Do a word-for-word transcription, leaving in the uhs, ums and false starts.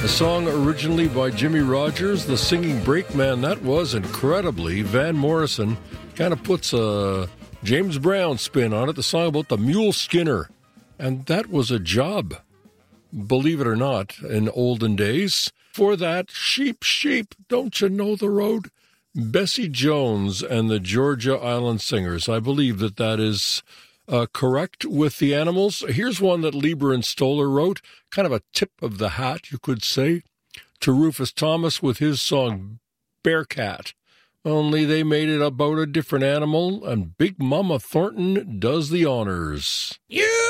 A song originally by Jimmy Rogers, the singing brakeman. That was incredibly. Van Morrison kind of puts a James Brown spin on it, the song about the mule skinner. And that was a job, believe it or not, in olden days. For that, sheep, sheep, don't you know the road? Bessie Jones and the Georgia Island Singers. I believe that that is uh, correct with the animals. Here's one that Lieber and Stoller wrote, kind of a tip of the hat, you could say, to Rufus Thomas with his song Bearcat. Only they made it about a different animal, and Big Mama Thornton does the honors. You